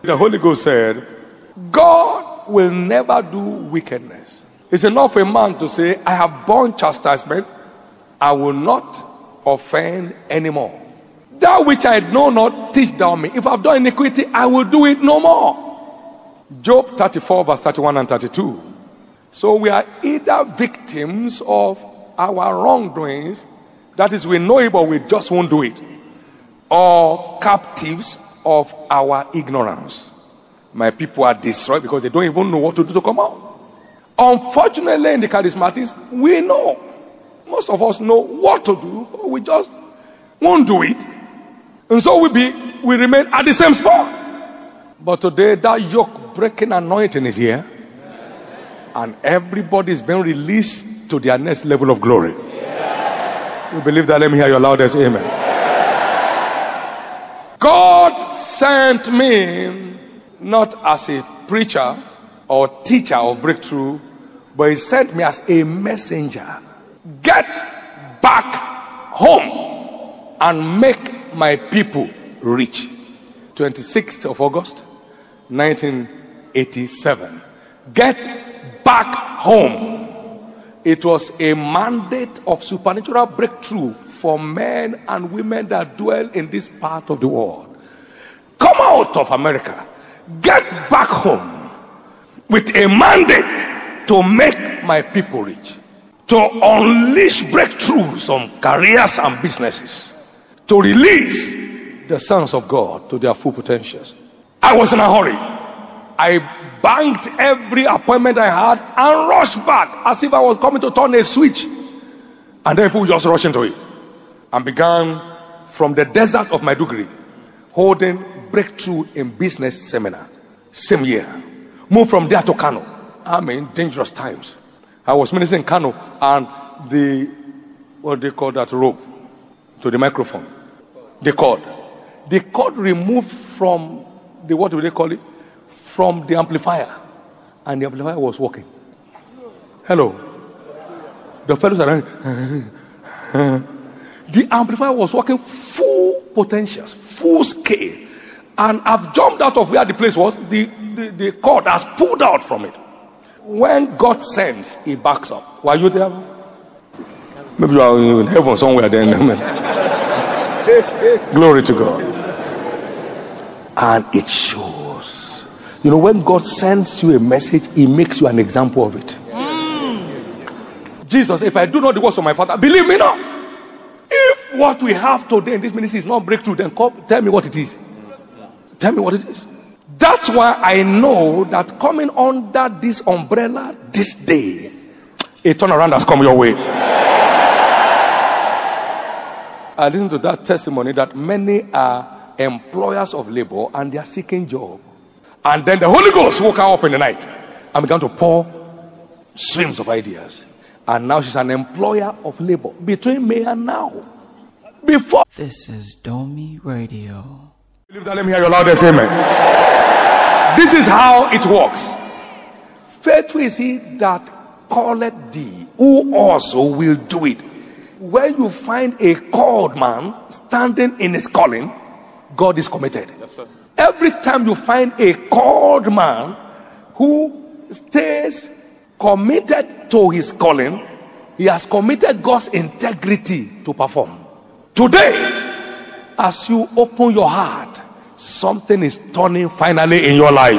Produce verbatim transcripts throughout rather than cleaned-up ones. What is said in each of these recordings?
The Holy Ghost said, God will never do wickedness. It's enough for a man to say, I have borne chastisement, I will not offend anymore. That which I know not, teach thou me. If I've done iniquity, I will do it no more. Job thirty-four, verse thirty-one and thirty-two. So we are either victims of our wrongdoings, that is, we know it, but we just won't do it, or captives of our ignorance. My people are destroyed because they don't even know what to do to come out. Unfortunately, in the charismatics, we know. Most of us know what to do, but we just won't do it. And so we be we remain at the same spot. But today, that yoke breaking anointing is here. And everybody is being released to their next level of glory. You believe that? Let me hear your loudest amen. God sent me not as a preacher or teacher of breakthrough, but he sent me as a messenger. Get back home and make my people rich. twenty-sixth of August nineteen eighty-seven. Get back home. It was a mandate of supernatural breakthrough for men and women that dwell in this part of the world. Come out of America. Get back home with a mandate to make my people rich, to unleash breakthroughs on careers and businesses, to release the sons of God to their full potentials. I was in a hurry. I banked every appointment I had and rushed back as if I was coming to turn a switch. And then people just rushed into it and began from the desert of Maiduguri holding breakthrough in business seminar. Same year. Moved from there to Kano. I mean, dangerous times. I was ministering in Kano, and the, what do they call that rope to the microphone? The cord. The cord removed from the, what do they call it? From the amplifier. And the amplifier was working. Hello. The fellows around. The amplifier was working full potentials, full scale. And I've jumped out of where the place was. The, the, the cord has pulled out from it. When God sends, he backs up. Were you there? Maybe you are in heaven somewhere then. Glory to God. And it shows. You know, when God sends you a message, he makes you an example of it. Mm. Jesus, if I do not the works of my Father, believe me not. If what we have today in this ministry is not breakthrough, then come, tell me what it is. Tell me what it is. That's why I know that coming under this umbrella this day, a turnaround has come your way. I listened to that testimony that many are employers of labor and they are seeking job. And then the Holy Ghost woke her up in the night and began to pour streams of ideas. And now she's an employer of labor between me and now. Before. This is Domi Radio. Let me hear your loudest amen. This is how it works. Faithful is he that calleth thee, who also will do it. When you find a called man standing in his calling, God is committed. Yes, sir. Every time you find a called man who stays committed to his calling, he has committed God's integrity to perform. Today, as you open your heart, something is turning finally in your life.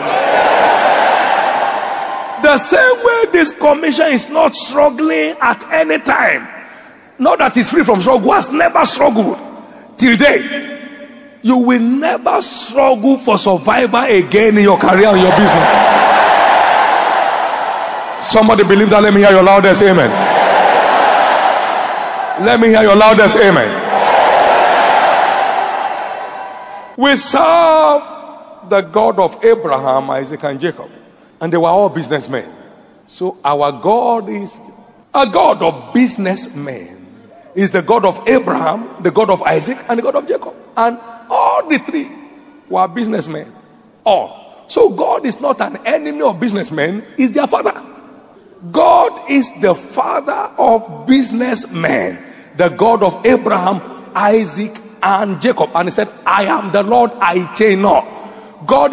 The same way this commission is not struggling at any time. Not that it's free from struggle, has never struggled till date. You will never struggle for survival again in your career and your business. Somebody believe that? Let me hear your loudest amen. Let me hear your loudest amen. We serve the God of Abraham, Isaac, and Jacob. And they were all businessmen. So our God is a God of businessmen. He's the God of Abraham, the God of Isaac, and the God of Jacob. And all the three were businessmen. All. So God is not an enemy of businessmen. He's their father. God is the father of businessmen. The God of Abraham, Isaac, and Jacob. And he said, I am the Lord, I change not. God